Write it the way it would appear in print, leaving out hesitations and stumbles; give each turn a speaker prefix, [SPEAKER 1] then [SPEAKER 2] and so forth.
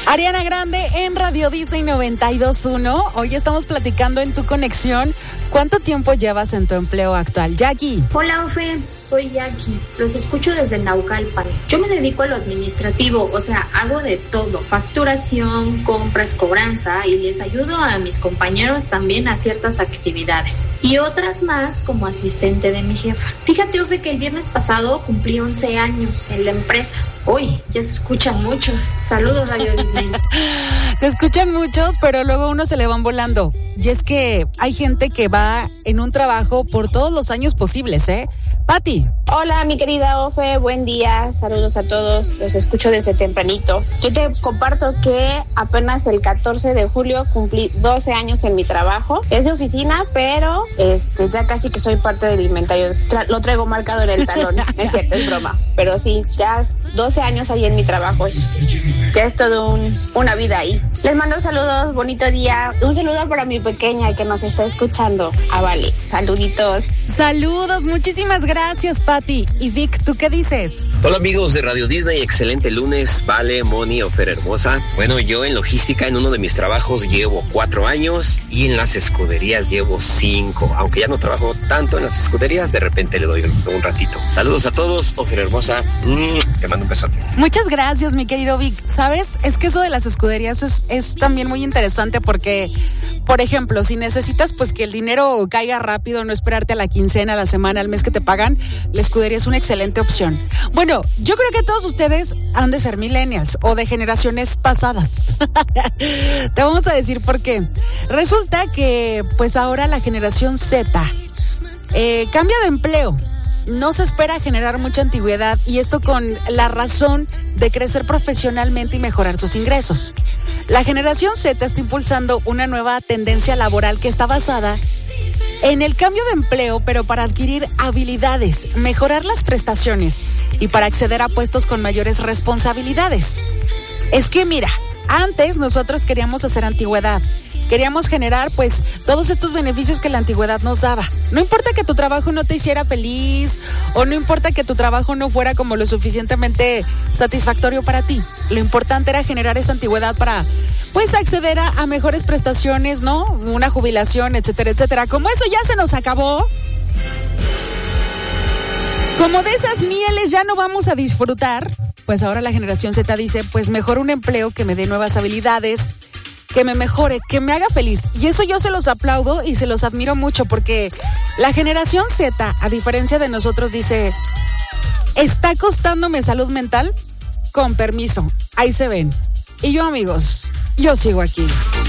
[SPEAKER 1] Ariana Grande en Radio Disney 92.1. Hoy estamos platicando en Tu Conexión. ¿Cuánto tiempo llevas en tu empleo actual, Jackie?
[SPEAKER 2] Hola, Ofe. Soy Jackie, los escucho desde Naucalpan. Yo me dedico a lo administrativo, o sea, hago de todo, facturación, compras, cobranza, y les ayudo a mis compañeros también a ciertas actividades. Y otras más como asistente de mi jefa. Fíjate, Ofe, que el viernes pasado cumplí 11 años en la empresa. Uy, ya se escuchan muchos. Saludos, Radio Disney.
[SPEAKER 1] Se escuchan muchos, pero luego uno se le van volando. Y es que hay gente que va en un trabajo por todos los años posibles, ¿eh? Pati.
[SPEAKER 3] Hola, mi querida Ofe, buen día, saludos a todos, los escucho desde tempranito. Yo te comparto que apenas el 14 de julio cumplí 12 años en mi trabajo. Es de oficina, pero ya casi que soy parte del inventario. Lo traigo marcado en el talón, es cierto, es broma. Pero sí, ya 12 años ahí en mi trabajo, ya es todo una vida ahí. Les mando saludos, bonito día. Un saludo para mi pequeña que nos está escuchando. Vale, saluditos.
[SPEAKER 1] Saludos, muchísimas gracias, Pati. Y Vic, ¿tú qué dices?
[SPEAKER 4] Hola amigos de Radio Disney, excelente lunes, Vale, Moni, Ofer hermosa. Bueno, yo en logística en uno de mis trabajos llevo 4 años y en las escuderías llevo 5. Aunque ya no trabajo tanto en las escuderías, de repente le doy un ratito. Saludos a todos, Ofer hermosa, te mando un besote.
[SPEAKER 1] Muchas gracias, mi querido Vic. ¿Sabes? Es que eso de las escuderías es también muy interesante porque, por ejemplo, si necesitas pues que el dinero caiga rápido, no esperarte a la quincena, a la semana, al mes que te pagan, la escudería es una excelente opción. Bueno, yo creo que todos ustedes han de ser millennials o de generaciones pasadas. Te vamos a decir por qué. Resulta que pues ahora la generación Z cambia de empleo. No se espera generar mucha antigüedad y esto con la razón de crecer profesionalmente y mejorar sus ingresos. La generación Z está impulsando una nueva tendencia laboral que está basada en el cambio de empleo, pero para adquirir habilidades, mejorar las prestaciones y para acceder a puestos con mayores responsabilidades. Es que mira, antes nosotros queríamos hacer antigüedad. Queríamos generar, pues, todos estos beneficios que la antigüedad nos daba. No importa que tu trabajo no te hiciera feliz o no importa que tu trabajo no fuera como lo suficientemente satisfactorio para ti. Lo importante era generar esa antigüedad para, pues, acceder a mejores prestaciones, ¿no? Una jubilación, etcétera, etcétera. Como eso ya se nos acabó, como de esas mieles ya no vamos a disfrutar, pues ahora la generación Z dice, pues, mejor un empleo que me dé nuevas habilidades, que me mejore, que me haga feliz. Y eso yo se los aplaudo y se los admiro mucho porque la generación Z, a diferencia de nosotros, dice, ¿está costándome salud mental? Con permiso, ahí se ven. Y yo, amigos, yo sigo aquí.